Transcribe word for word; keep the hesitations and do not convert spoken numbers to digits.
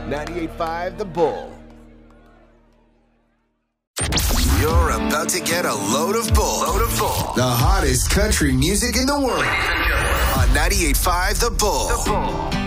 ninety-eight point five The Bull. You're about to get a load of bull. Load of bull. The hottest country music in the world. On ninety-eight point five The Bull. The Bull.